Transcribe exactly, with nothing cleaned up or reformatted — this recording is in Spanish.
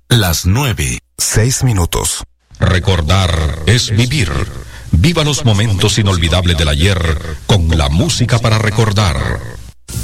Las nueve, seis minutos. Recordar es vivir. Viva los momentos inolvidables del ayer con la música para recordar.